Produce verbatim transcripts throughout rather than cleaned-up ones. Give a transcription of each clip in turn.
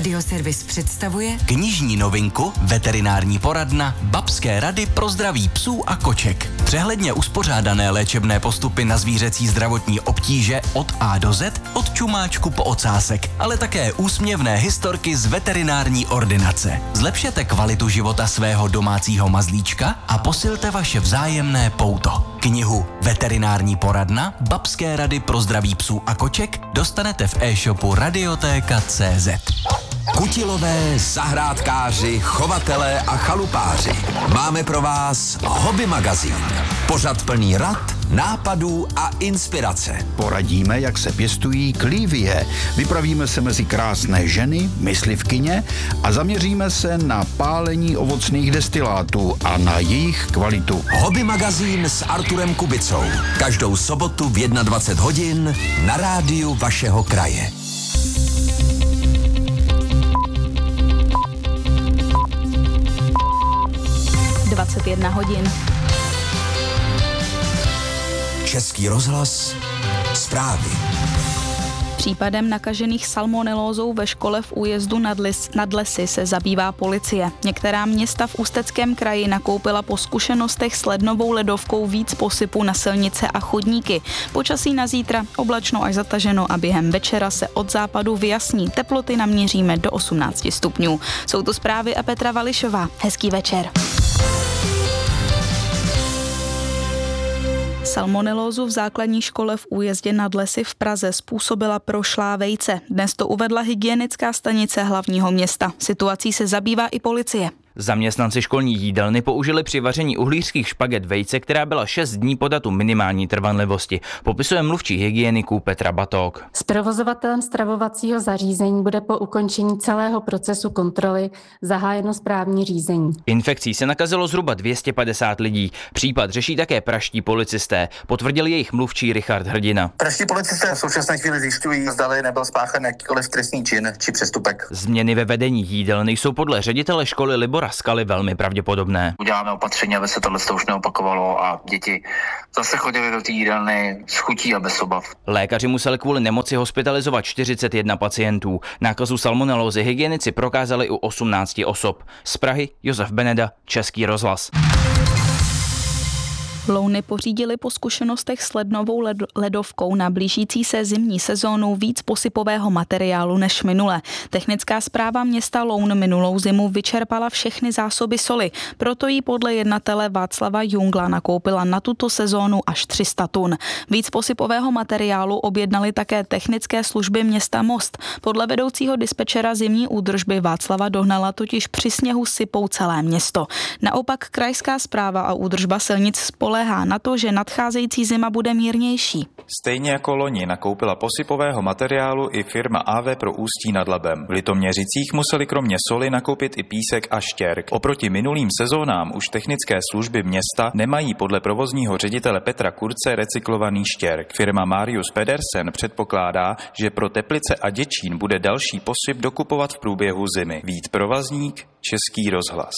Radioservis představuje knižní novinku Veterinární poradna Babské rady pro zdraví psů a koček. Přehledně uspořádané léčebné postupy na zvířecí zdravotní obtíže od A do Z, od čumáčku po ocásek, ale také úsměvné historky z veterinární ordinace. Zlepšete kvalitu života svého domácího mazlíčka a posilte vaše vzájemné pouto. Knihu Veterinární poradna Babské rady pro zdraví psů a koček dostanete v e-shopu radiotéka tečka cé zet. Kutilové, zahrádkáři, chovatelé a chalupáři. Máme pro vás Hobby magazín. Pořad plný rad, nápadů a inspirace. Poradíme, jak se pěstují klívie. Vypravíme se mezi krásné ženy, myslivkyně a zaměříme se na pálení ovocných destilátů a na jejich kvalitu. Hobby magazín s Arturem Kubicou. Každou sobotu v dvacet jedna hodin na rádiu vašeho kraje. dvacet jedna hodin. Český rozhlas, zprávy. Případem nakažených salmonelózou ve škole v Újezdu nad, Lis, nad Lesy se zabývá policie. Některá města v Ústeckém kraji nakoupila po zkušenostech s lednovou ledovkou víc posypu na silnice a chodníky. Počasí na zítra oblačno až zataženo a během večera se od západu vyjasní. Teploty naměříme do osmnáct stupňů. Jsou to zprávy a Petra Vališová. Hezký večer. Salmonelózu v základní škole v Újezdě nad Lesy v Praze způsobila prošlá vejce. Dnes to uvedla hygienická stanice hlavního města. Situací se zabývá i policie. Zaměstnanci školní jídelny použili při vaření uhlířských špaget vejce, která byla šest dní po datu minimální trvanlivosti. Popisuje mluvčí hygieniků Petra Batók. S provozovatelem stravovacího zařízení bude po ukončení celého procesu kontroly zahájeno správní řízení. Infekcí se nakazilo zhruba dvě stě padesát lidí. Případ řeší také pražští policisté, potvrdil jejich mluvčí Richard Hrdina. Pražští policisté v současné chvíli zjišťují, zdali nebyl spáchán jakýkoliv trestný čin či přestupek. Změny ve vedení jídelny jsou podle ředitele školy Libora Skaly velmi pravděpodobné. Uděláme opatření, aby se tohle už neopakovalo a děti zase chodili do té jídelny s chutí a bez obav. Lékaři museli kvůli nemoci hospitalizovat čtyřicet jedna pacientů. Nákazu salmonelózy hygienici prokázali u osmnácti osob. Z Prahy Josef Beneda, Český rozhlas. Louny pořídili po zkušenostech s lednovou led- ledovkou na blížící se zimní sezónu víc posypového materiálu než minule. Technická správa města Loun minulou zimu vyčerpala všechny zásoby soli, proto jí podle jednatele Václava Jungla nakoupila na tuto sezónu až tři sta tun. Víc posypového materiálu objednali také technické služby města Most. Podle vedoucího dispečera zimní údržby Václava Dohnala totiž při sněhu sypou celé město. Naopak krajská správa a údržba silnic spole na to, že nadcházející zima bude mírnější. Stejně jako loni nakoupila posypového materiálu i firma á vé pro Ústí nad Labem. V Litoměřicích museli kromě soli nakoupit i písek a štěrk. Oproti minulým sezónám už technické služby města nemají podle provozního ředitele Petra Kurce recyklovaný štěrk. Firma Marius Pedersen předpokládá, že pro Teplice a Děčín bude další posyp dokupovat v průběhu zimy. Vít Provazník, Český rozhlas.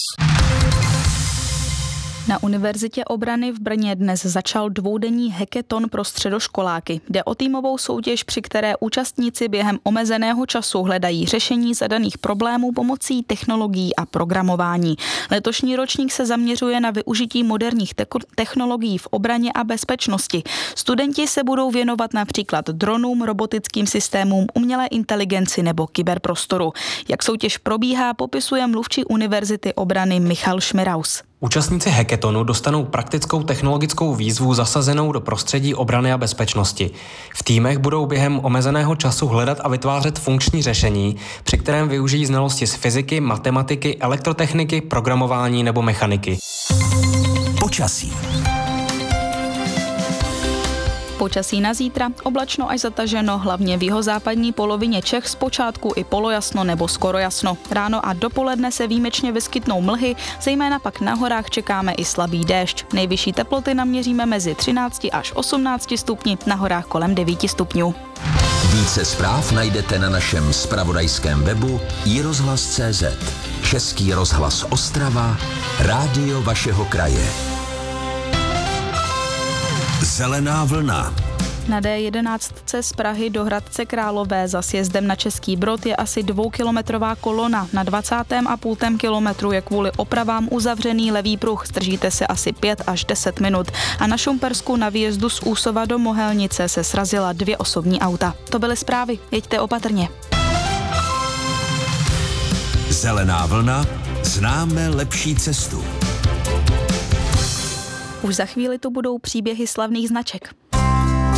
Na Univerzitě obrany v Brně dnes začal dvoudenní hackathon pro středoškoláky. Jde o týmovou soutěž, při které účastníci během omezeného času hledají řešení zadaných problémů pomocí technologií a programování. Letošní ročník se zaměřuje na využití moderních te- technologií v obraně a bezpečnosti. Studenti se budou věnovat například dronům, robotickým systémům, umělé inteligenci nebo kyberprostoru. Jak soutěž probíhá, popisuje mluvčí Univerzity obrany Michal Šmiraus. Účastníci hackathonu dostanou praktickou technologickou výzvu zasazenou do prostředí obrany a bezpečnosti. V týmech budou během omezeného času hledat a vytvářet funkční řešení, při kterém využijí znalosti z fyziky, matematiky, elektrotechniky, programování nebo mechaniky. Počasí. Počasí na zítra, oblačno až zataženo, hlavně v jihozápadní polovině Čech zpočátku i polojasno nebo skoro jasno. Ráno a dopoledne se výjimečně vyskytnou mlhy, zejména pak na horách čekáme i slabý déšť. Nejvyšší teploty naměříme mezi třinácti až osmnácti stupni, na horách kolem devíti stupňů. Více zpráv najdete na našem zpravodajském webu i rozhlas tečka cé zet. Český rozhlas Ostrava, rádio vašeho kraje. Zelená vlna. Na D jedenáct z Prahy do Hradce Králové za sjezdem na Český Brod je asi dvoukilometrová kolona. Na dvacátém a půltém kilometru je kvůli opravám uzavřený levý pruh. Zdržíte se asi pět až deset minut. A na Šumpersku na výjezdu z Úsova do Mohelnice se srazila dvě osobní auta. To byly zprávy. Jeďte opatrně. Zelená vlna, známe lepší cestu. Už za chvíli tu budou příběhy slavných značek.